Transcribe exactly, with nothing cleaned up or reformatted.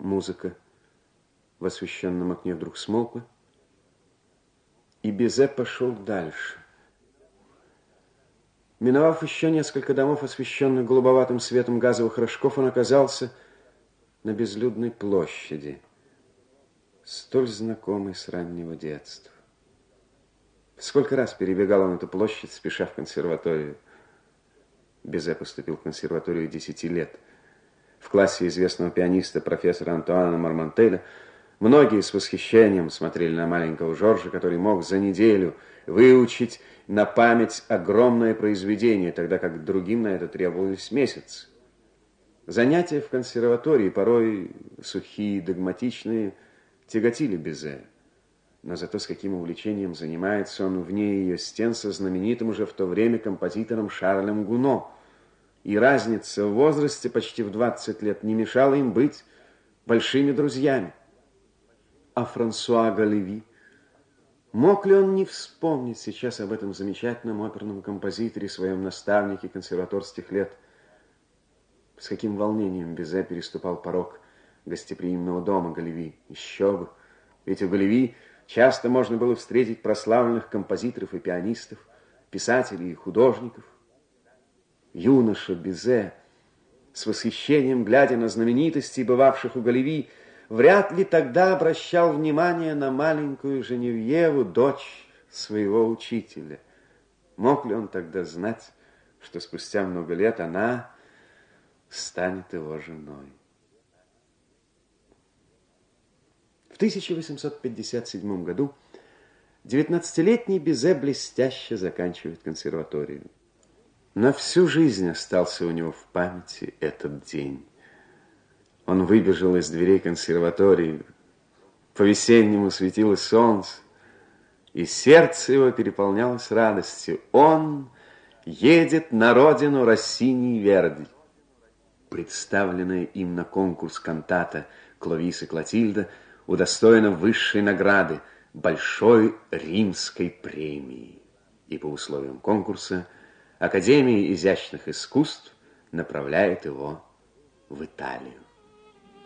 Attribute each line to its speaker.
Speaker 1: Музыка в освещенном окне вдруг смолкла, и Бизе пошел дальше. Миновав еще несколько домов, освещенных голубоватым светом газовых рожков, он оказался на безлюдной площади, столь знакомой с раннего детства. Сколько раз перебегал он эту площадь, спеша в консерваторию. Бизе поступил в консерваторию десяти лет. В классе известного пианиста профессора Антуана Мармонтеля многие с восхищением смотрели на маленького Жоржа, который мог за неделю выучить на память огромное произведение, тогда как другим на это требовались месяцы. Занятия в консерватории, порой сухие, догматичные, тяготили Бизе. Но зато с каким увлечением занимается он вне ее стен со знаменитым уже в то время композитором Шарлем Гуно. И разница в возрасте почти в двадцать лет не мешала им быть большими друзьями. А Франсуа Галеви? Мог ли он не вспомнить сейчас об этом замечательном оперном композиторе, своем наставнике консерваторских лет? С каким волнением Бизе переступал порог гостеприимного дома Галеви. Еще бы! Ведь у Галеви часто можно было встретить прославленных композиторов и пианистов, писателей и художников. Юноша Бизе, с восхищением глядя на знаменитостей, бывавших у Галеви, вряд ли тогда обращал внимание на маленькую Женевьеву, дочь своего учителя. Мог ли он тогда знать, что спустя много лет она станет его женой? В тысяча восемьсот пятьдесят седьмом году девятнадцатилетний Бизе блестяще заканчивает консерваторию. На всю жизнь остался у него в памяти этот день. Он выбежал из дверей консерватории, по-весеннему светило солнце, и сердце его переполнялось радостью. Он едет на родину Россини и Верди. Представленная им на конкурс кантата «Кловис и Клотильда» удостоена высшей награды – Большой Римской премии. И по условиям конкурса Академия изящных искусств направляет его в Италию.